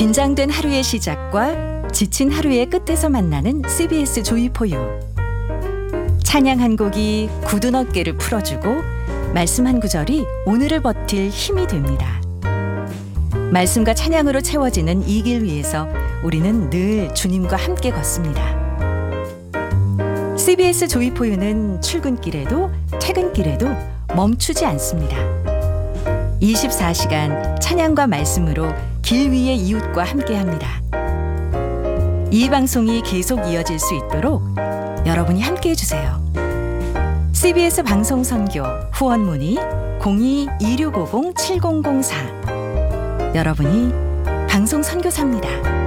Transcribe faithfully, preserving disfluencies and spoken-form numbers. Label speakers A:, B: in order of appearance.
A: 긴장된 하루의 시작과 지친 하루의 끝에서 만나는 씨비에스 조이포유. 찬양 한 곡이 굳은 어깨를 풀어주고 말씀 한 구절이 오늘을 버틸 힘이 됩니다. 말씀과 찬양으로 채워지는 이 길 위에서 우리는 늘 주님과 함께 걷습니다. 씨비에스 조이포유는 출근길에도 퇴근길에도 멈추지 않습니다. 이십사 시간 찬양과 말씀으로 길 위의 이웃과 함께합니다. 이 방송이 계속 이어질 수 있도록 여러분이 함께해 주세요. 씨비에스 방송 선교 후원 문의 공이 이육오공 칠공공사. 여러분이 방송 선교사입니다.